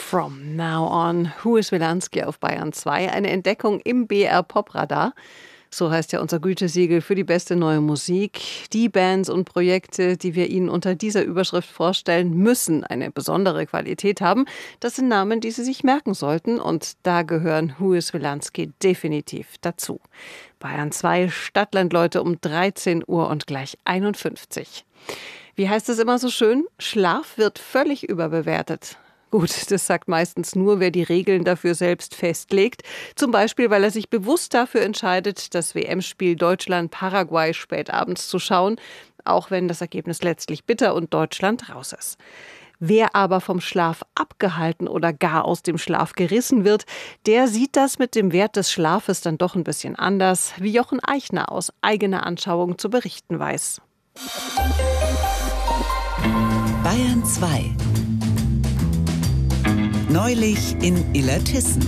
From Now On. Huis Wilanski auf Bayern 2. Eine Entdeckung im BR Popradar. So heißt ja unser Gütesiegel für die beste neue Musik. Die Bands und Projekte, die wir Ihnen unter dieser Überschrift vorstellen, müssen eine besondere Qualität haben. Das sind Namen, die Sie sich merken sollten. Und da gehören Huis Wilanski definitiv dazu. Bayern 2, Stadtlandleute um 13 Uhr und gleich 51. Wie heißt es immer so schön? Schlaf wird völlig überbewertet. Gut, das sagt meistens nur, wer die Regeln dafür selbst festlegt. Zum Beispiel, weil er sich bewusst dafür entscheidet, das WM-Spiel Deutschland-Paraguay spät abends zu schauen, auch wenn das Ergebnis letztlich bitter und Deutschland raus ist. Wer aber vom Schlaf abgehalten oder gar aus dem Schlaf gerissen wird, der sieht das mit dem Wert des Schlafes dann doch ein bisschen anders, wie Jochen Eichner aus eigener Anschauung zu berichten weiß. Bayern 2. Neulich in Illertissen.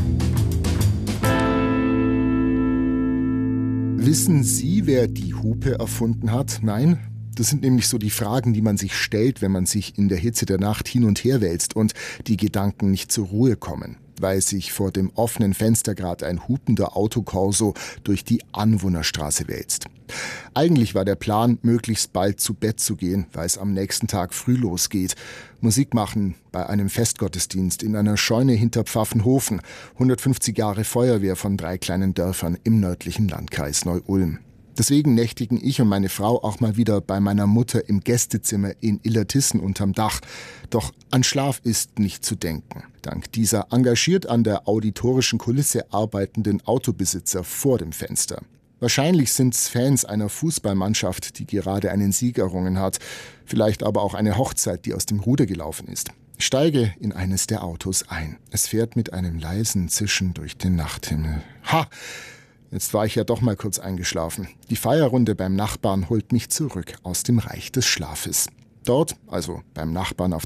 Wissen Sie, wer die Hupe erfunden hat? Nein? Das sind nämlich so die Fragen, die man sich stellt, wenn man sich in der Hitze der Nacht hin und her wälzt und die Gedanken nicht zur Ruhe kommen, weil sich vor dem offenen Fenster gerade ein hupender Autokorso durch die Anwohnerstraße wälzt. Eigentlich war der Plan, möglichst bald zu Bett zu gehen, weil es am nächsten Tag früh losgeht. Musik machen bei einem Festgottesdienst in einer Scheune hinter Pfaffenhofen. 150 Jahre Feuerwehr von 3 kleinen Dörfern im nördlichen Landkreis Neu-Ulm. Deswegen nächtigen ich und meine Frau auch mal wieder bei meiner Mutter im Gästezimmer in Illertissen unterm Dach. Doch an Schlaf ist nicht zu denken. Dank dieser engagiert an der auditorischen Kulisse arbeitenden Autobesitzer vor dem Fenster. Wahrscheinlich sind's Fans einer Fußballmannschaft, die gerade einen Sieg errungen hat. Vielleicht aber auch eine Hochzeit, die aus dem Ruder gelaufen ist. Ich steige in eines der Autos ein. Es fährt mit einem leisen Zischen durch den Nachthimmel. Ha! Jetzt war ich ja doch mal kurz eingeschlafen. Die Feierrunde beim Nachbarn holt mich zurück aus dem Reich des Schlafes. Dort, also beim Nachbarn auf